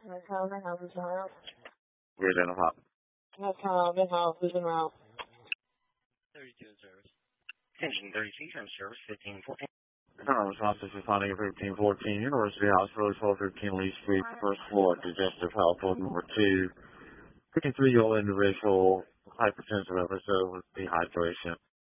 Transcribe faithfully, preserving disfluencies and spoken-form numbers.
That's how they have this out. We're in a hop. That's how they have this out. thirty-two in service. Attention thirty-two in service, fifteen fourteen. Congress office responding to fifteen fourteen, University Hospital, twelve fifteen Lee Street, first floor, digestive health, floor number two. fifty-three-year-old individual, hypertensive episode with dehydration.